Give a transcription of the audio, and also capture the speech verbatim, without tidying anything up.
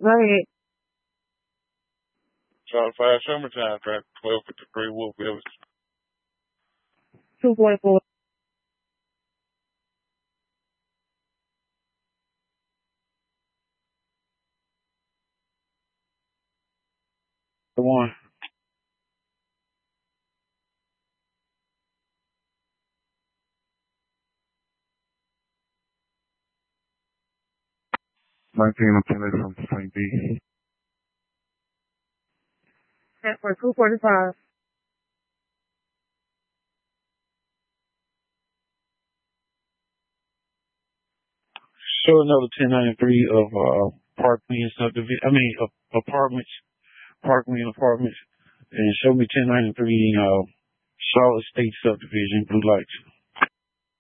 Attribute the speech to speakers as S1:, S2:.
S1: Go ahead.
S2: Charter five summertime traffic, twelve fifty-three Wolf Village.
S1: two forty-four.
S2: The one. nineteen attended from Saint D.
S1: Set for two forty-five.
S2: Show another ten ninety-three of uh, Parkland subdivision. I mean, uh, apartments, Parkland apartments, and show me ten ninety-three uh, Charlotte State subdivision, Blue Lights.